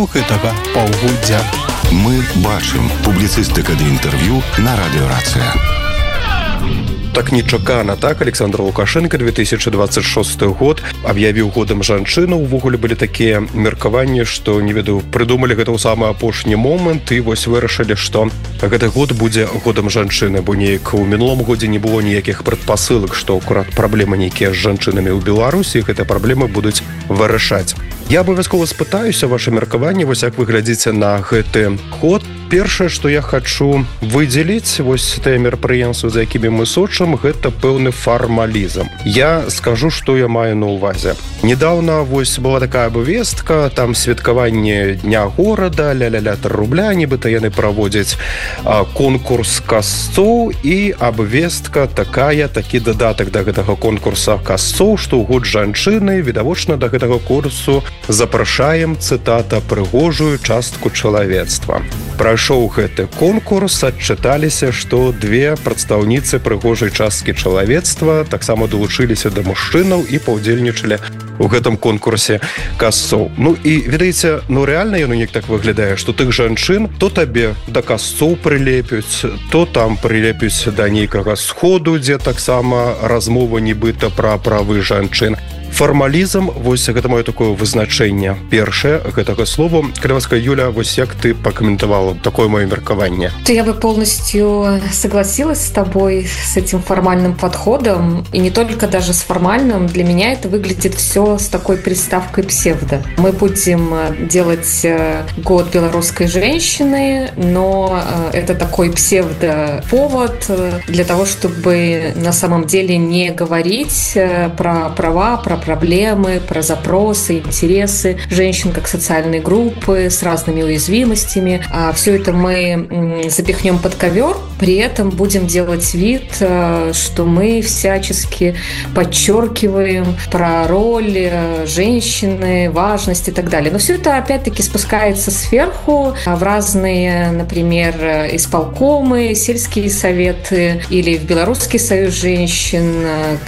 гэтага паўгоддзя. Мы бачым публіцыстыка ды інтэрв'ю на радыёрацыя. Так нечакана, так, Александр Лукашенко 2026 год аб'явіў годам жанчыну. Увогуле былі такія меркаванні, што, не ведаю, прыдумалі гэта ў самы апошні момант і вось вырашылі, што гэты год будзе годам жанчыны, бо неяк у мінулым годзе не было ніякіх прадпасылак, што акурат праблемы нейкія з жанчынамі ў Беларусі, гэтыя праблемы будуць вырашаць. Я абавязкова спытаюся ваше меркаванне, вось як вы глядзіце на гэты год. Першае, што я хачу выдзеліць, вось тыя мерапрыемствы, за якімі мы сочым, гэта пэўны фармалізм. Я скажу, што я маю на ўвазе. Недаўна вось была такая абвестка, там святкаванне Дня горада, ля-ля-ля 3 рубля, нібыта яны праводзяць конкурс касцоў, і абвестка такая, такі дадатак да гэтага конкурса касцоў, што ў год жанчыны, відавочна, да гэтага курсу запрашаем, цытата, прыгожую частку чалавецтва. Прайшоў гэты конкурс, адчыталіся, што 2 прадстаўніцы прыгожай часткі чалавецтва таксама далучыліся да мужчынаў і паўдзельнічалі у гэтым конкурсе касцоў. Ну і, ведаеце, рэальна яно неяк так выглядае, што тых жанчын то табе да касцоў прылепюць, то там прылепюць да нейкага сходу, дзе таксама размова нібыта пра правы жанчын. Фармалізм, вось гэта маё такое вызначэнне першае гэтага слова. Калявацкая Юля, вось як ты прокомментовала такое моё меркаванне? Я бы полностью согласилась с тобой с этим формальным подходом, и не только даже с формальным. Для меня это выглядит все с такой приставкой псевдо. Мы будем делать год белорусской женщины, но это такой псевдоповод для того, чтобы на самом деле не говорить про права, про проблемы, про запросы, интересы женщин как социальной группы с разными уязвимостями. А все это мы запихнем под ковер, при этом будем делать вид, что мы всячески подчеркиваем про роль женщины, важность и так далее. Но все это опять-таки спускается сверху в разные, например, исполкомы, сельские советы или в Белорусский союз женщин,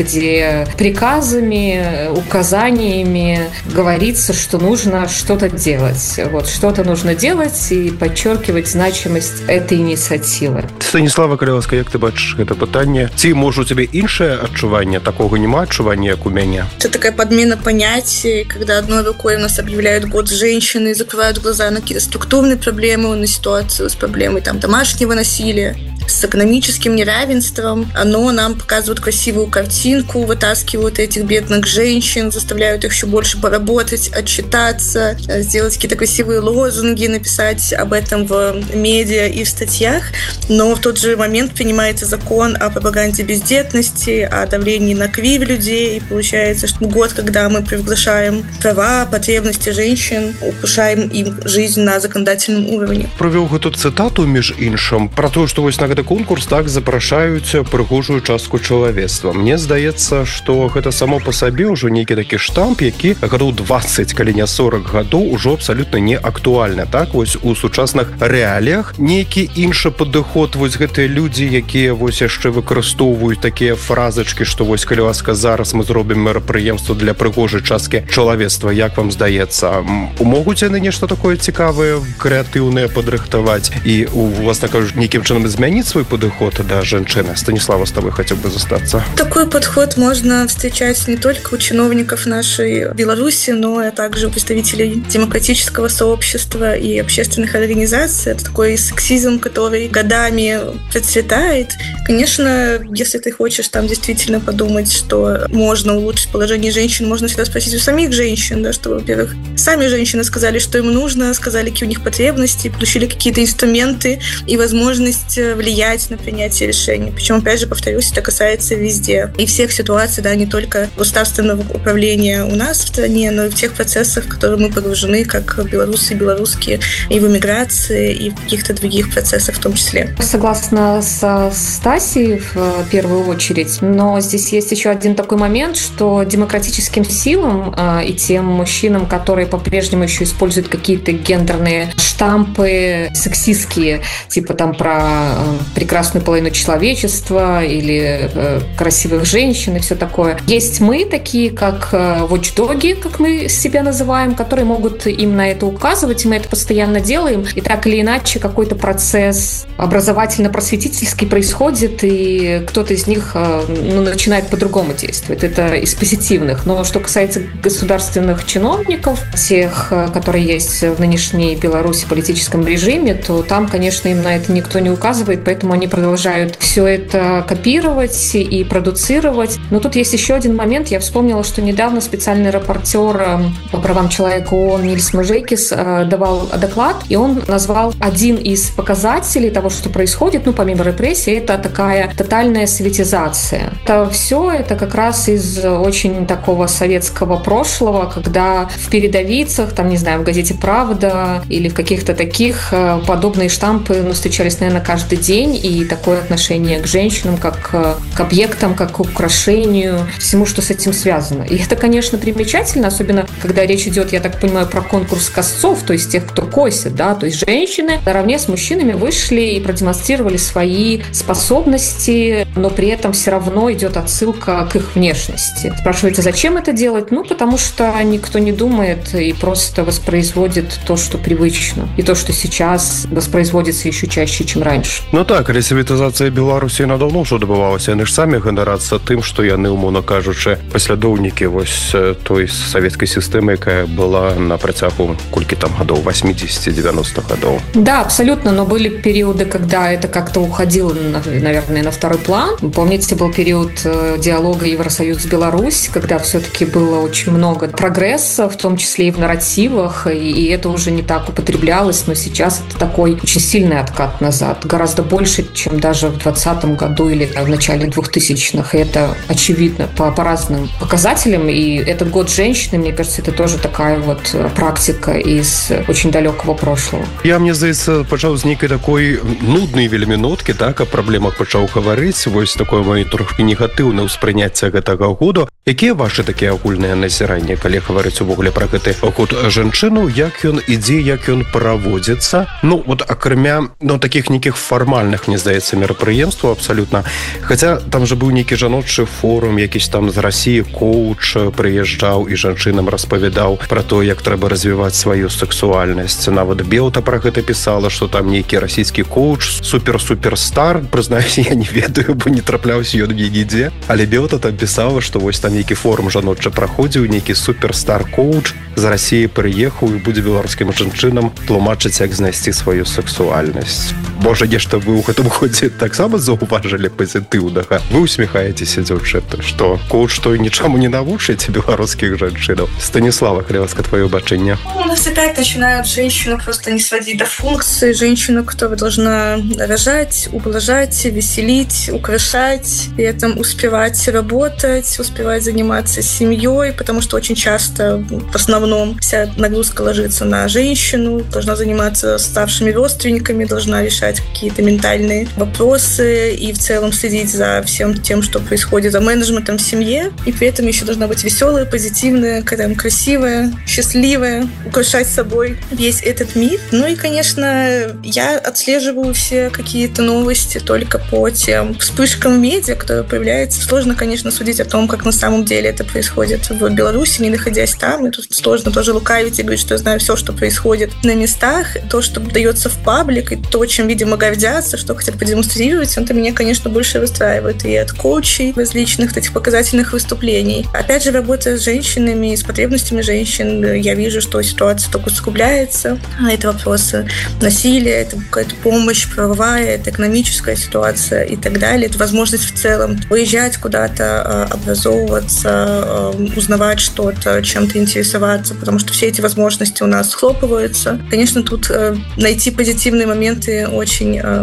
где приказами, указаниями говорится, что нужно что-то делать. Вот, что-то нужно делать и подчеркивать значимость этой инициативы. Станіслава Калявацкая, як ты бачиш гэта пытанне? Ці, можа, у тебе іншае адчуванне? Такого нема адчування, як у мяне? Это такая подмена понятий, когда одной рукой у нас объявляют год женщины, закрывают глаза на какие-то структурные проблемы, на ситуацию с проблемой там, домашнего насилия, с экономическим неравенством. Оно нам показывает красивую картинку, вытаскивают этих бедных женщин, заставляют их еще больше поработать, отчитаться, сделать какие-то красивые лозунги, написать об этом в медиа и в статьях. Но в тот же момент принимается закон о пропаганде бездетности, о давлении на кривь людей. И получается, что год, когда мы приглашаем права, потребности женщин, упушаем им жизнь на законодательном уровне. Провел гэту цитату, між іншым, про то, что вось на гэты конкурс так запрашаюць прыгожую частку чалавецтва. Мне здаецца, што гэта само па сабе ўжо нейкі такі штамп, які гадоў 20, калі не 40 гадоў, ужо абсалютна не актуальны. Так, вось у сучасных рэаліях нейкі іншы падыход, вось гэтыя людзі, якія вось яшчэ выкарыстоўваюць такія фразачкі, што вось Калявацкая, зараз мы зробім мерапрыемства для прыгожай часткі чалавецтва. Як вам здаецца, могуць яны нешта такое цікавае, крэатыўнае падрыхтаваць і у вас, так кажуць, нейкім чынам змяніць свой подход до женщины? Станислава, с тобой хотел бы застаться. Такой подход можно встречать не только у чиновников нашей Беларуси, но и также у представителей демократического сообщества и общественных организаций. Это такой сексизм, который годами процветает. Конечно, если ты хочешь там действительно подумать, что можно улучшить положение женщин, можно всегда спросить у самих женщин, да, что, во-первых, сами женщины сказали, что им нужно, сказали, какие у них потребности, получили какие-то инструменты и возможность влиять на принятие решений. Причем, опять же, повторюсь, это касается везде. И всех ситуаций, да, не только государственного управления у нас в стране, но и в тех процессах, в которые мы погружены, как белорусы и белорусские, и в эмиграции, и в каких-то других процессах в том числе. Согласна со Стасией в первую очередь, но здесь есть еще один такой момент, что демократическим силам и тем мужчинам, которые по-прежнему еще используют какие-то гендерные штампы сексистские, типа там про прекрасную половину человечества или красивых женщин и все такое. Есть мы, такие как watchdoги, как мы себя называем, которые могут им на это указывать, и мы это постоянно делаем. И так или иначе какой-то процесс образовательно-просветительский происходит, и кто-то из них начинает по-другому действовать. Это из позитивных. Но что касается государственных чиновников, тех, которые есть в нынешней Беларуси политическом режиме, то там, конечно, им на это никто не указывает, поэтому они продолжают все это копировать и продуцировать. Но тут есть еще один момент. Я вспомнила, что недавно специальный рапортер по правам человека ООН Нильс Мужейкис давал доклад, и он назвал один из показателей того, что происходит, помимо репрессий, это такая тотальная советизация. Это как раз из очень такого советского прошлого, когда в передовицах, в газете «Правда» или в каких-то таких подобные штампы встречались, наверное, каждый день, и такое отношение к женщинам как к объектам, как к украшению, всему, что с этим связано. И это, конечно, примечательно, особенно когда речь идет, я так понимаю, про конкурс косцов, то есть тех, кто косит, то есть женщины наравне с мужчинами вышли и продемонстрировали свои способности, но при этом все равно идет отсылка к их внешности. Спрашивается, зачем это делать? Потому что никто не думает и просто воспроизводит то, что привычно, и то, что сейчас воспроизводится еще чаще, чем раньше. Так, але савітызацыя Беларусі надаўно ўжо адбывалася. Яны ж самі ганарацца тым, што яны, умоўна кажучы, паслядоўнікі той савецкай сістэмы, якая была на працягу колькі там гадоў, 80-90 гадоў. Да, абсолютно, но были периоды, когда это как-то уходило, наверное, на второй план. Помните, был период диалога Евросоюз-Беларусь, когда все-таки было очень много прогресса, в том числе и в нарративах, и это уже не так употреблялось, но сейчас это такой очень сильный откат назад, гораздо больше, чем даже в 2020 году или в начале 2000-х, и это очевидно по разным показателям, и этот год женщины, мне кажется, это тоже такая практика из очень далекого прошлого. Мне здаецца, пачаў з нейкай такой нуднай вельмі ноткі, о праблемах пачаў гаварыць, такое маё трошкі негатыўнае ўспрыняцце гэтага году. Якія вашы такія агульныя назіранні, калі гаварыць увогуле пра гэты год жанчыну, як ён ідзе, як ён праводзіцца? Акрамя такіх нейкіх фармальных, мне здаецца, мерапрыемстваў абсалютна. Хаця там же быў нейкі жаночы форум, якісь там з Расіі коуч прыязджаў і жанчынам распавядаў пра то, як трэба развіваць сваю сексуальнасць. Нават Белта пра гэта пісала, што там нейкі расійскі коуч супер-суперстар, прызнаюся, я не ведаю, бо не трапляўся ён нігде, але Белта там пісала, што там нейкі форум жаночы праходзіў, нейкі суперстар-коуч з Расіі прыехаў і будзе беларускім жанчынам тлумачыць, як знайсці сваю сексуальнасць. Можа, нешта вы ў гэтым годзе таксама заўважылі пазітыўнага? Вы усміхаецеся, дзяўчаты, што коуч той нічаму не навучыць беларускіх жанчынаў. Станислава, Хлеваска, твое бачэнне. У нас опять начинают женщину просто не сводить до функции. Женщину, которая должна рожать, ублажать, веселить, украшать, при этом успевать работать, успевать заниматься семьей, потому что очень часто, в основном, вся нагрузка ложится на женщину, должна заниматься старшими родственниками, должна решать какие-то ментальные вопросы и в целом следить за всем тем, что происходит, за менеджментом в семье, и при этом еще должна быть веселая, позитивная, красивая, счастливая, украшать собой весь этот мир. И, конечно, я отслеживаю все какие-то новости только по тем вспышкам медиа, которые появляются. Сложно, конечно, судить о том, как на самом деле это происходит в Беларуси, не находясь там. И тут сложно тоже лукавить и говорить, что я знаю все, что происходит на местах. То, что дается в паблик, и то, чем, видимо, гордятся, что хотят продемонстрировать, это меня, конечно, больше расстраивает. И от коучей различных этих показательных выступлений. Опять же, работая с женщинами, с потребностями женщин, я вижу, что ситуация только усугубляется. Это вопросы насилия, это какая-то помощь правовая, это экономическая ситуация и так далее. Это возможность в целом выезжать куда-то, образовываться, узнавать что-то, чем-то интересоваться, потому что все эти возможности у нас схлопываются. Конечно, тут найти позитивные моменты очень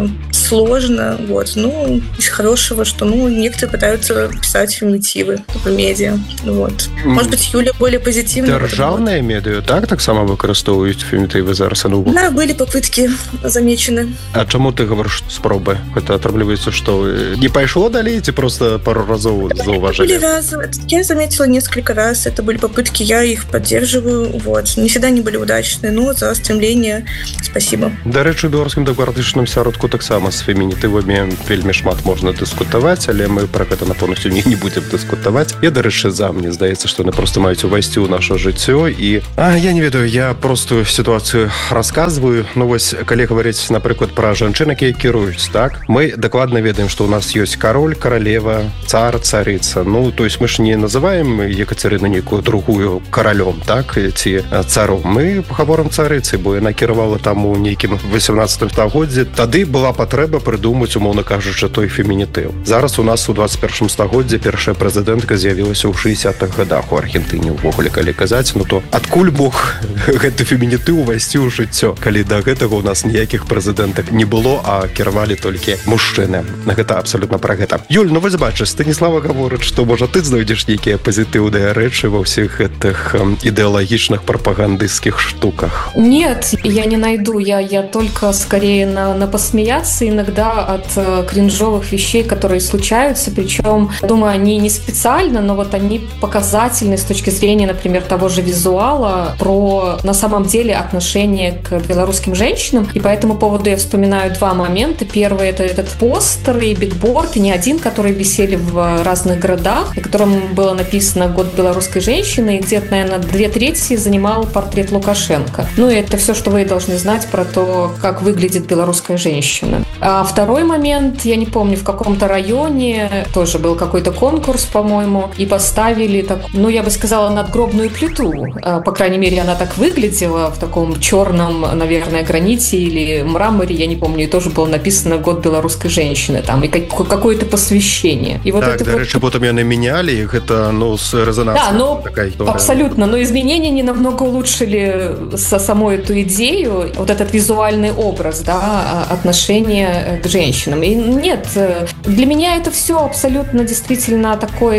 сложно. Вот. Ну, из хорошего, что некоторые пытаются писать феминитивы в медиа. Вот. Может быть, Юля более позитивная. Державные медиа так само выкарыстоўваюць фемінітывы зараз? Да, были попытки замечены. А чаму ты говоришь спробы? Это отрабливается, что не пошло далее, ці просто пару разов зауважили? Были разы. Я заметила несколько раз. Это были попытки, я их поддерживаю. Вот. Не всегда они были удачные, но за стремление спасибо. Да, рэчы, у беларускім дэмакратычным сяродку таксама з фемінітывамі вельмі шмат можна дыскутаваць, але мы пра гэта на поўнасцю не будем дыскутаваць. Я, дарэчы, мне здаецца, што яны просто маюць увайсці ў наша жыццё і... я не ведаю, я простую сітуацыю расказваю. Ну вось, калі гаварыць, напрыклад, пра жанчын, якія кіруюць, так? Мы дакладна ведаем, што ў нас ёсць кароль, каралева, цар, царыца. Ну, то есть мы ж не называем Екатерину нейкую другую каралём, так? Ці царом. Мы гаворым царыцы, бо яна кіравала там у нейкім 18 стагоддзі. Тады была патрэба прыдумаць, умоўна кажучы, той фемінітыў. Зараз у нас у 21 стагоддзі першая прэзідэнтка з'явілася ў 60-х годах у Аргентыне, увогуле, калі казаць, ну то адкуль мог гэты фемінітыў увайсці ў жыццё, калі да гэтага у нас ніякіх прэзідэнтак не было, а кіравалі толькі мужчыны. Гэта абсалютна пра гэта. Юль, ну вось бачыш, Станіслава гаворыць, што, можа, ты знойдзеш нейкія пазітыўныя рэчы ва ўсіх гэтых ідэалагічных пропагандыстских штуках? Нет, я не найду. Я только скорее на посмеяться иногда от кринжовых вещей, которые случаются. Причем, думаю, они не специально, но вот они показательны с точки зрения, например, того же визуала про, на самом деле, отношение к белорусским женщинам. И по этому поводу я вспоминаю два момента. Первый — это этот постер и бигборд, и не один, которые висели в разных городах, на котором было написано «Год белорусской женщины», и где-то, наверное, 2/3 занимал портрет Лукашенко. Ну, и это все, что вы должны знать про то, как выглядит белорусская женщина. А второй момент, я не помню, в каком-то районе тоже был какой-то конкурс, по-моему, и поставили так, ну, я бы сказала, надгробную плиту. По крайней мере, она так выглядела в таком черном, наверное, граните или мраморе, я не помню, и тоже было написано «Год белорусской женщины», там, и какое-то посвящение. И вот так, это да, вот... потом яны меняли их, это, ну, с резонансом. Да, ну, абсолютно, но изменения не намного улучшили саму эту идею, вот этот визуальный образ, да, отношения к женщинам. И нет, для меня это все абсолютно действительно такое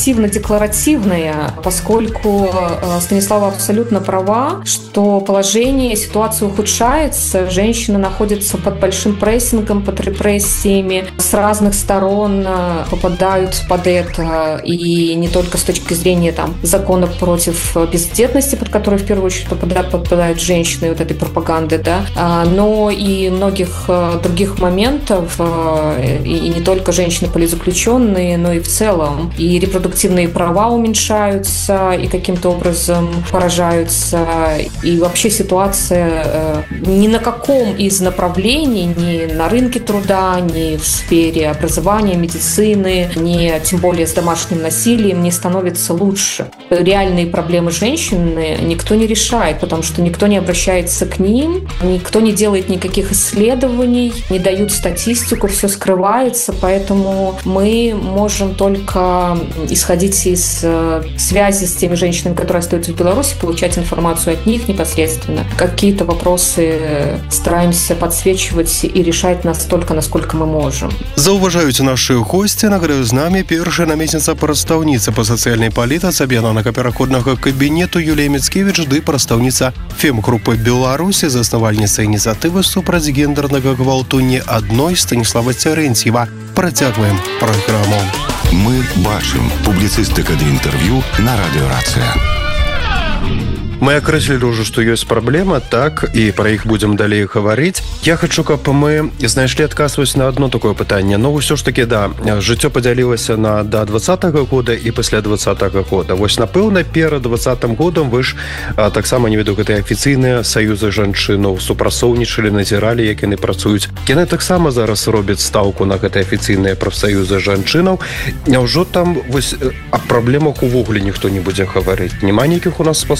декоративно-декларативное, поскольку Станислава абсолютно права, что положение, ситуация ухудшается, женщины находятся под большим прессингом, под репрессиями, с разных сторон попадают под это, и не только с точки зрения там закона против бездетности, под который в первую очередь попадают женщины, вот этой пропаганды, да, но и многих других моментов, и не только женщины-политзаключенные, но и в целом. И репродуктивные права уменьшаются, и каким-то образом поражаются, и вообще ситуация ни на каком из направлений, ни на рынке труда, ни в сфере образования, медицины, ни тем более с домашним насилием не становится лучше. Реальные проблемы женщин никто не решает, потому что никто не обращается к ним, никто не делает никаких исследований, не дают статистику, все скрывается, поэтому мы можем только исходить из связи с теми женщинами, которые остаются в Беларуси, получать информацию от них непосредственно. Какие-то вопросы стараемся подсвечивать и решать настолько, насколько мы можем. Зауважаюць наши гости, нагадаю, з нами першая намесніца прадстаўніца па сацыяльнай палітыцы аб'яднанага пераходнага кабінету Юлія Міцкевіч ды прадстаўніца фем-групы Беларусі, заснавальніца ініцыятывы супраць гендернага гвалту не адной Станіслава Цярэнціева. Працягваем праграму. Мы бачым публіцыстыка ды інтэрв'ю на радыёрацыя. Мы акрэслілі ўжо, што ёсць праблема, так, і пра іх будзем далей гаварыць. Я хачу, каб мы знайшлі адказ на одно такое пытанне. Ну, ўсё ж такі, да, жыццё падзялілася на да 20-го года і пасля 20-го года. Вось, напэўна, перад 20-м годам вы ж таксама, не веду, гэтыя афіцыйныя саюзы жанчынаў супрацоўнічалі, назіралі, як яны працуюць. Яны таксама зараз робяць стаўку на гэтыя афіцыйныя прафсаюзы жанчынаў. Няўжо там вось аб праблемах увогуле ніхто не будзе гаварыць? Няма нейкіх у нас спасылак думаць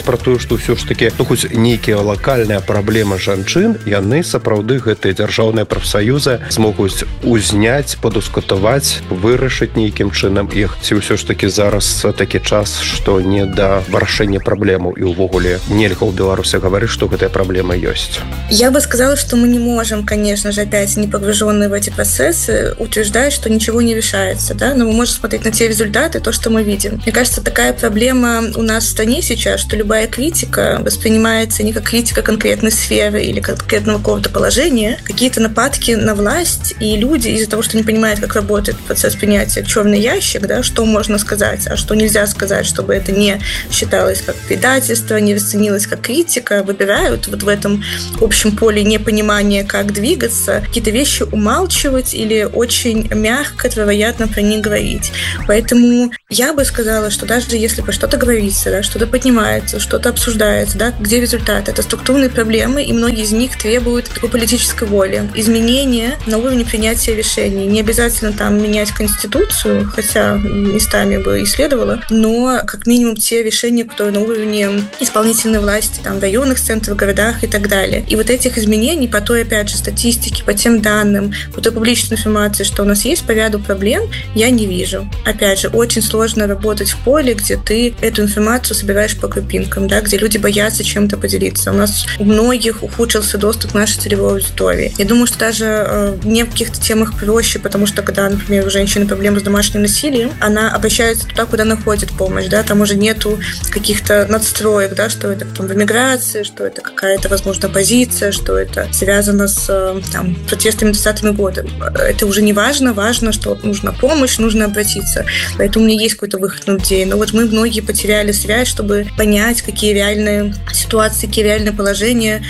казаць пра тое, што ўсё ж такі хоць нейкія лакальныя праблемы жанчын, яны сапраўды гэтыя дзяржаўныя прафсаюзы змогуць узняць, падыскутаваць, вырашыць нейкім чынам іх. Ці ўсё ж такі зараз такі час, што не да вырашэння праблемаў і ўвогуле нельга ў Беларуси говорить, что гэтая проблема есть? Я бы сказала, что мы не можем, конечно же, опять не погруженные в эти процессы, утверждать, что ничего не решается, да, но мы можем смотреть на те результаты, то, что мы видим. Мне кажется, такая проблема у нас в стране сейчас, что любая критика воспринимается не как критика конкретной сферы или конкретного какого-то положения, какие-то нападки на власть, и люди из-за того, что не понимают, как работает процесс принятия, черный ящик, да, что можно сказать, а что нельзя сказать, чтобы это не считалось как предательство, не расценилось как критика, выбирают вот в этом общем поле непонимания, как двигаться, какие-то вещи умалчивать или очень мягко, вероятно, про них говорить. Поэтому я бы сказала, что даже если про что-то говорится, да, что-то поднимается, что-то обсуждается, да, где результат? Это структурные проблемы, и многие из них требуют такой политической воли, изменения на уровне принятия решений. Не обязательно там менять Конституцию, хотя местами бы и следовало, но как минимум те решения, которые на уровне исполнительной власти, там, в районных центрах, в городах и так далее. И вот этих изменений по той, опять же, статистике, по тем данным, по той публичной информации, что у нас есть по ряду проблем, я не вижу. Опять же, очень сложно работать в поле, где ты эту информацию собираешь по крупинкам, да, где люди боятся чем-то поделиться. У нас у многих ухудшился доступ к нашей целевой аудитории. Я думаю, что даже не в каких-то темах проще, потому что когда, например, у женщины проблемы с домашним насилием, она обращается туда, куда находит помощь, да, там уже нету каких-то надстроек, да, что это там в эмиграции, что это какая-то, возможно, позиция, что это связано с там, протестами 20-ми года. Это уже не важно, важно, что нужна помощь, нужно обратиться. Поэтому у меня есть какой-то выход на людей. Но вот мы многие потеряли связь, чтобы понять, какие реальные ситуации, какие реальные положения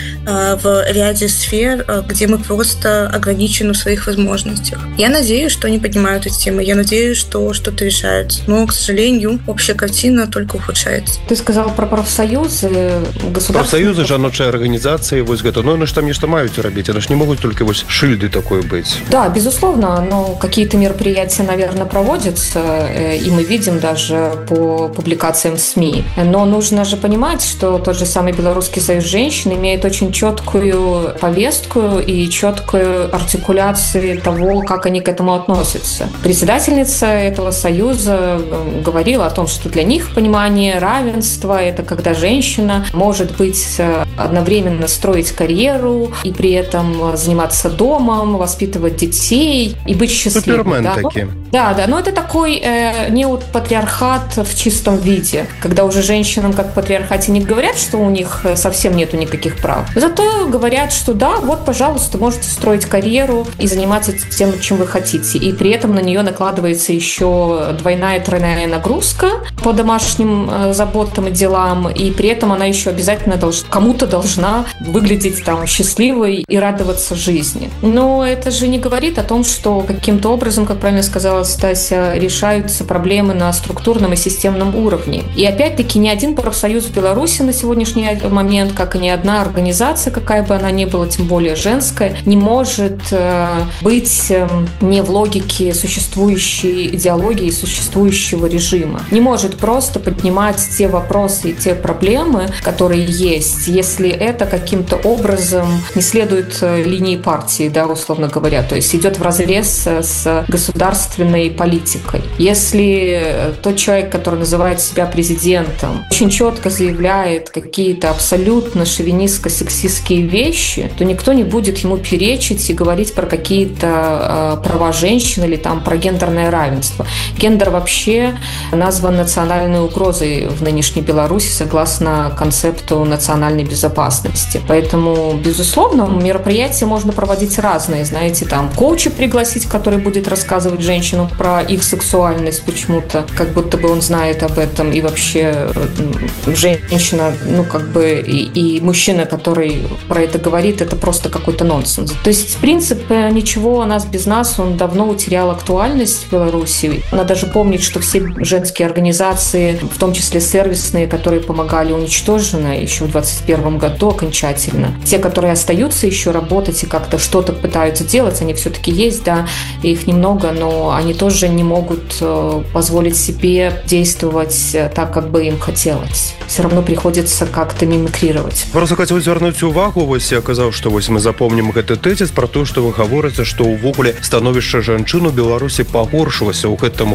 в ряде сфер, где мы просто ограничены в своих возможностях. Я надеюсь, что они поднимают эти темы, я надеюсь, что что-то решается. Но, к сожалению, общая картина только ухудшается. Ты сказал про профсоюзы, профсоюзы, жаночыя организации, вось гэта, но они ж там нешта маюць рабіць, они ж не могут только вось шильды такой быть. Да, безусловно, но какие-то мероприятия, наверное, проводятся, и мы видим даже по публикациям СМИ. Но нужно же понимать, что тот же самый Белорусский союз женщин имеет очень четкую повестку и четкую артикуляцию того, как они к этому относятся. Председательница этого союза говорила о том, что для них понимание равенства – это когда женщина может быть одновременно строить карьеру и при этом заниматься домом, воспитывать детей и быть счастливой. Супермен таки. Да, но это такой неопатриархат в чистом виде, когда уже женщинам, как в патриархате, не говорят, что у них совсем нету никаких прав. Зато говорят, что да, вот, пожалуйста, можете строить карьеру и заниматься тем, чем вы хотите. И при этом на нее накладывается еще двойная тройная нагрузка по домашним заботам и делам, и при этом она еще обязательно кому-то должна выглядеть там счастливой и радоваться жизни. Но это же не говорит о том, что каким-то образом, как правильно сказала Стася, решаются проблемы на структурном и системном уровне. И опять-таки ни один профсоюз в Беларуси на сегодняшний момент, как и ни одна организация, какая бы она ни была, тем более женская, не может быть не в логике существующей идеологии и существующего режима. Не может просто поднимать те вопросы и те проблемы, которые есть, если это каким-то образом не следует линии партии, да, условно говоря, то есть идет вразрез с государственной политикой. Если тот человек, который называет себя президентом, очень четко заявляет какие-то абсолютно шовинистско-сексистские вещи, то никто не будет ему перечить и говорить про какие-то права женщин или там про гендерное равенство. Гендер вообще назван национальной угрозой в нынешней Беларуси согласно концепту национальной безопасности. Поэтому, безусловно, мероприятия можно проводить разные. Знаете, там коуча пригласить, который будет рассказывать женщинам про их сексуальность почему-то, как будто бы он знает об этом. И вообще женщина, и мужчина, который про это говорит, это просто какой-то нонсенс. То есть принцип «ничего о нас без нас», он давно утерял актуальность в Беларуси. Надо даже помнить, что все женские организации, в том числе сервисные, которые помогали, уничтожены еще в 2021 году окончательно. Те, которые остаются еще работать и как-то что-то пытаются делать, они все-таки есть, да, их немного, но они тоже не могут позволить позволить себе действовать так, как бы им хотелось. Все равно приходится как-то мимикрировать. Просто хотел звярнуць увагу, вось я казаў, што вось мы запомнім гэты тэзіс про то, што вы гаворыце, што ўвогуле становішча жанчын у Беларусі пагоршылася ў гэтым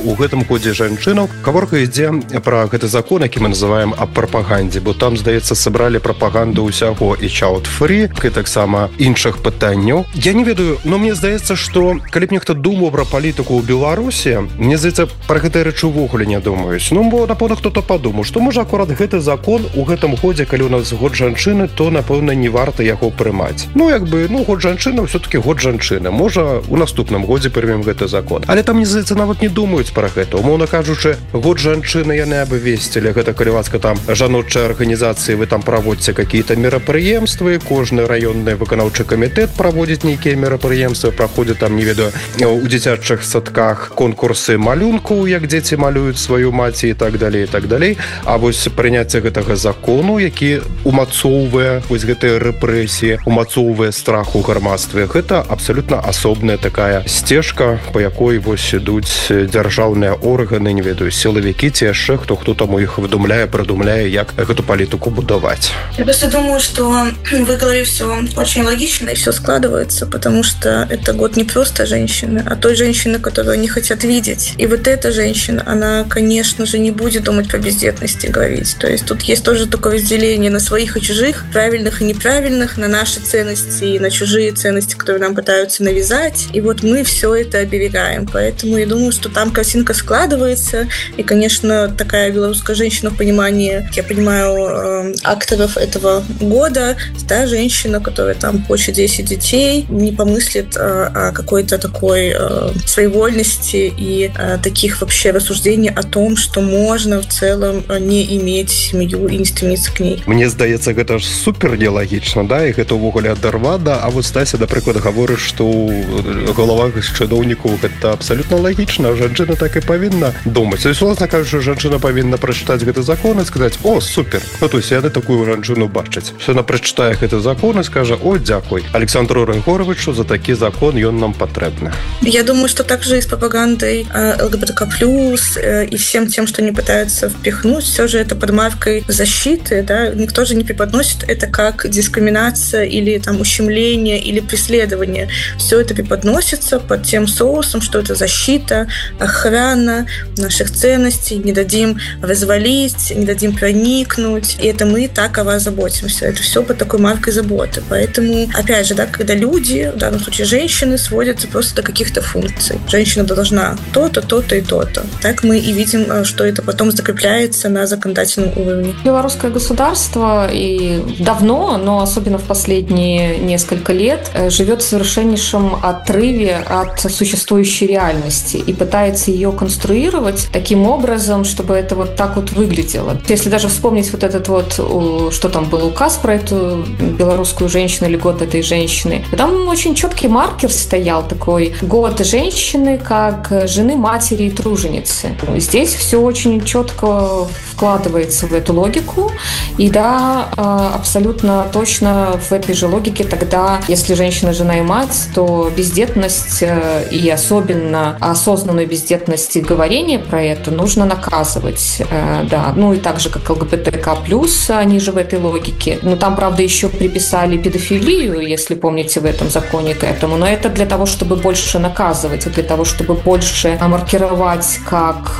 годзе жанчынаў. Гаворка ідзе пра гэты закон, які мы называем аб прапагандзе, бо там, здаецца, сабралі прапаганду ўсяго і child-free, і таксама іншых пытанняў. Я не ведаю, но мне здаецца, што калі б нехта думаў пра палітыку ў Беларусі, мне здаецца, пра гэтыя рэчы ўвогуле не думаюць. Ну, бо, напэўна, хто-то падумаў, што можа акурат гэты закон у гэтым годзе, калі у нас год жанчыны, то, напэўна, не варта яго прымаць. Ну, як бы, год жанчыны ўсё-таки год жанчыны. Можа, у наступным годзе прымем гэты закон. Але там, мне здаецца, нават не думаюць пра гэта. Умоўна кажучы, год жанчыны яны абвесцілі. Гэта калі ласка там жаночыя арганізацыі, вы там праводзіце какие-то мерапрыемствы, кожны раённы выканаўчы камітэт праводзіць нейкія мерапрыемствы, праходзяць там, не ведаю, у дзіцячых садках конкурсы малюнкаў, як дзеці малююць сваю маці і так далей, і так далей. А вось прыняцце гэтага закону, які умацоўвае вось гэтыя рэпрэсіі, умацоўвае страх у грамадстве, гэта абсалютна асобная такая сцежка, па якой вось ідуць дзяржаўныя органы, не ведаю, сілавікі ці яшчэ хто там у іх выдумляе, придумляе, як эту политику будовать. Я просто думаю, что в их голове все очень логично и все складывается, потому что это год не просто женщины, а той женщины, которую они хотят видеть. И вот эта женщина, она, конечно же, не будет думать про бездетность и говорить. То есть тут есть тоже такое разделение на своих и чужих, правильных и неправильных, на наши ценности и на чужие ценности, которые нам пытаются навязать. И вот мы все это оберегаем. Поэтому я думаю, что там картинка складывается. И, конечно, такая белорусская женщина в понимании, я понимаю, акторов этого года, та женщина, которая там хочет 10 детей, не помыслит о какой-то такой своевольности и таких вообще рассуждений о том, что можно в целом не иметь семью и не стремиться к ней. Мне здаецца, гэта ж супер нелагічна, да, і гэта ўвогуле адарвана, а вот Стася, напрыклад, гаворыць, што ў галавах чыноўнікаў гэта абсалютна лагічна, жанчына так і павінна думаць. То есть, власна кажучы, жанчына павінна прачытаць гэты закон і сказаць: «О, супер!» Ну, то есть, яны такую жанчыну бачаць. Яна прачытае гэты закон і скажа: «О, дзякуй Александру Рыгоровичу за такі закон, ён нам патрэбны». Я думаю, что также и с пропагандой ЛГБТК+, и всем тем, что они пытаются впихнуть, все же это под маркой защиты, да, никто же не преподносит это как дискриминация или там ущемление или преследование. Все это преподносится под тем соусом, что это защита, охрана наших ценностей, не дадим развалить, не дадим проникнуть. И это мы так о вас заботимся. Это все под такой маркой заботы. Поэтому, опять же, да, когда люди, в данном случае женщины, сводятся просто до каких-то функций. Женщина должна то-то, то-то и то-то. Так мы и видим, что это потом закрепляется на законодательном уровне. Белорусское государство и давно, но особенно в последние несколько лет, живет в совершеннейшем отрыве от существующей реальности и пытается ее конструировать таким образом, чтобы это вот так вот выглядело. Если даже вспомнить вот этот вот, что там был указ про эту белорусскую женщину или год этой женщины, там очень четкий маркер стоял такой: год женщины как жены, матери и труженицы. Здесь все очень четко вкладывается в эту логику, и да, абсолютно точно в этой же логике тогда, если женщина, жена и мать, то бездетность и особенно осознанную бездетность и говорение про это нужно наказывать, да, ну и так же, как ЛГБТК+, они же в этой логике. Но там, правда, еще приписали педофилию, если помните, в этом законе к этому, но это для того, чтобы больше наказывать, для того, чтобы больше маркировать как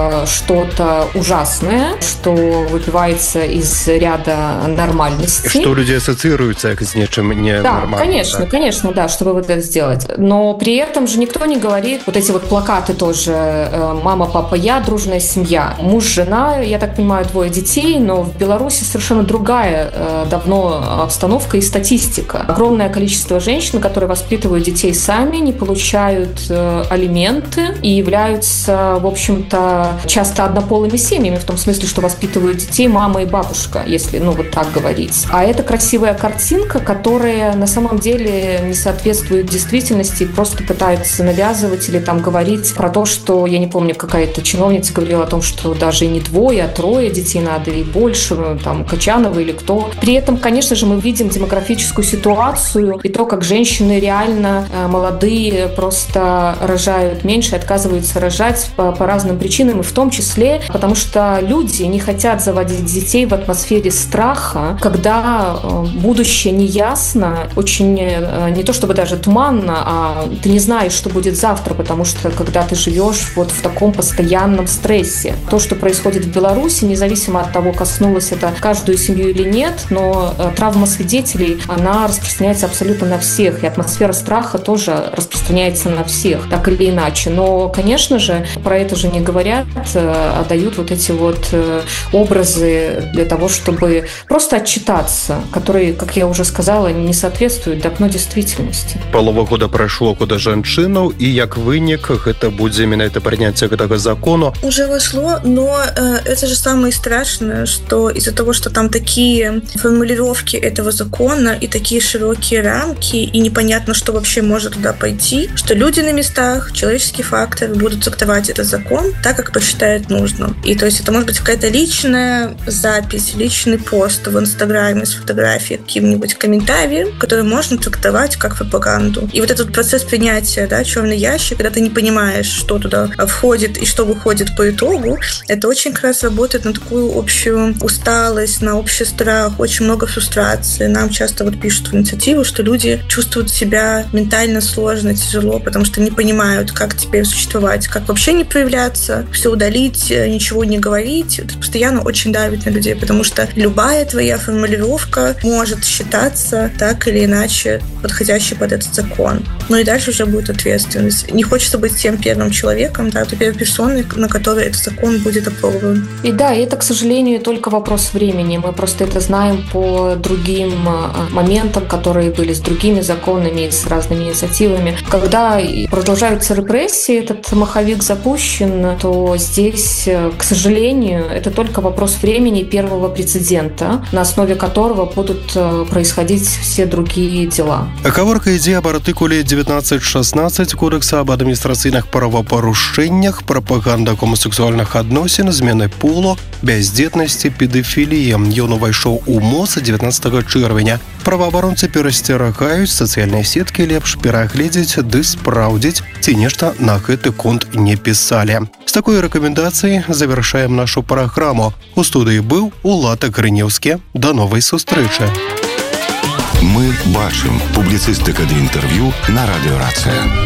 что-то ужасное, что выбивается из ряда нормальности. Что люди ассоциируются с нечем ненормальным. Да, конечно, да. Конечно, да, чтобы вот это сделать. Но при этом же никто не говорит, вот эти вот плакаты тоже: мама, папа, я, дружная семья. Муж, жена, я так понимаю, 2 детей, но в Беларуси совершенно другая давно обстановка и статистика. Огромное количество женщин, которые воспитывают детей сами, не получают алименты и являются, в общем-то, часто однополыми семьями, в том смысле, что воспитывают детей мама и бабушка, если, ну, вот так говорить. А это красивая картинка, которая на самом деле не соответствует действительности и просто пытаются навязывать или там говорить про то, что, я не помню, какая-то чиновница говорила о том, что даже и не 2, а 3 детей надо и больше, там, Качанова или кто. При этом, конечно же, мы видим демографическую ситуацию и то, как женщины реально молодые просто рожают меньше, отказываются рожать. избежать по разным причинам, и в том числе потому, что люди не хотят заводить детей в атмосфере страха, когда будущее неясно, очень не то чтобы даже туманно, а ты не знаешь, что будет завтра, потому что когда ты живешь вот в таком постоянном стрессе. То, что происходит в Беларуси, независимо от того, коснулось это каждую семью или нет, но травма свидетелей, она распространяется абсолютно на всех, и атмосфера страха тоже распространяется на всех, так или иначе. Но, конечно же, про это же не говорят, а дают вот эти вот образы для того, чтобы просто отчитаться, которые, как я уже сказала, не соответствуют давно действительности. Полова года прайшло куда жанчынаў, і як вынік гэта будзе менавіта прыняцце гэтага закону. Уже вошло, но это же самое страшное, что из-за того, что там такие формулировки этого закона и такие широкие рамки, и непонятно, что вообще может туда пойти, что люди на местах, человеческий фактор будут трактовать этот закон так, как посчитают нужным. И то есть это может быть какая-то личная запись, личный пост в Инстаграме с фотографией, каким-нибудь комментарием, который можно трактовать как пропаганду. И вот этот процесс принятия, да, черный ящик, когда ты не понимаешь, что туда входит и что выходит по итогу, это очень как раз работает на такую общую усталость, на общий страх, очень много фрустрации. Нам часто вот пишут в инициативу, что люди чувствуют себя ментально сложно, тяжело, потому что не понимают, как теперь существовать, как вообще не проявляться, все удалить, ничего не говорить. Это постоянно очень давит на людей, потому что любая твоя формулировка может считаться так или иначе подходящей под этот закон. Ну и дальше уже будет ответственность. Не хочется быть тем первым человеком, да, той первой персоной, на которой этот закон будет опробован. И да, это, к сожалению, только вопрос времени. Мы просто это знаем по другим моментам, которые были с другими законами, с разными инициативами. Когда продолжаются репрессии, этот маховик запущен, то здесь, к сожалению, это только вопрос времени первого прецедента, на основе которого будут происходить все другие дела. Гаворка ідзе аб артыкуле 19.16 Кодекса об адміністрацыйных правапарушэннях, прапаганда гомасексуальных адносін, змены полу, бяздзетнасці, педафіліі. Ён увайшоў у МОЗ 19 чэрвеня. Праваабаронцы перасцерагаюць сацыяльныя сеткі лепш перагледзець ды спраўдзіць, ці нешта на гэты конт не пісалі. З такой рэкамендацыяй завяршаем нашу праграму. У студыі быў Улад Грынеўскі. Да новай сустрэчы. Мы бачым. Публіцыстыка ды інтэрв'ю на радыёрацыя.